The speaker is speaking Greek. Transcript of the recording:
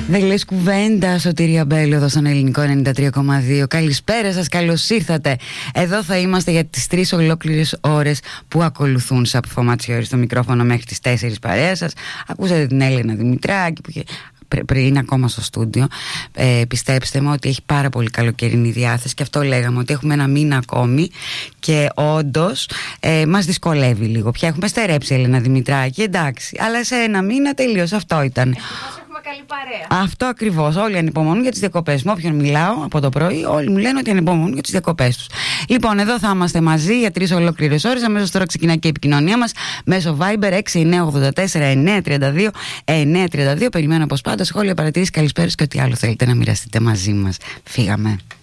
Δεν λες κουβέντα, Σωτήρια Μπέλου εδώ στον Ελληνικό 93,2. Καλησπέρα σας, καλώς ήρθατε. Εδώ θα είμαστε για τις 3 ολόκληρες ώρες που ακολουθούν σαν Φωματσιώρη στο μικρόφωνο μέχρι τις 4 παρέα σας. Ακούσατε την Έλενα Δημητράκη που είχε πριν ακόμα στο στούντιο. Πιστέψτε με ότι έχει πάρα πολύ καλοκαιρινή διάθεση και αυτό λέγαμε, ότι έχουμε ένα μήνα ακόμη και όντως μας δυσκολεύει λίγο. Πια έχουμε στερέψει, Έλενα Δημητράκη, εντάξει, αλλά σε ένα μήνα τελείως, αυτό ήταν. Καλή παρέα. Αυτό ακριβώς. Όλοι ανυπομονούν για τις διακοπές. Με όποιον μιλάω από το πρωί, όλοι μου λένε ότι ανυπομονούν για τις διακοπές τους. Λοιπόν, εδώ θα είμαστε μαζί για 3 ολόκληρες ώρες. Αμέσως τώρα ξεκινάει και η επικοινωνία μας μέσω Viber 6984-932-932. Περιμένω όπως πάντα σχόλια, παρατηρήσεις, καλησπέρας και ό,τι άλλο θέλετε να μοιραστείτε μαζί μας. Φύγαμε.